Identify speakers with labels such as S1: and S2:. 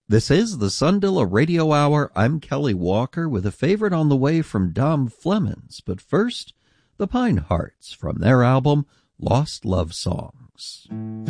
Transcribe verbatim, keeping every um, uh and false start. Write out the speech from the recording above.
S1: This is the Sundilla Radio Hour. I'm Kelly Walker with a favorite on the way from Dom Flemons. But first, the Pine Hearts from their album Lost Love Songs.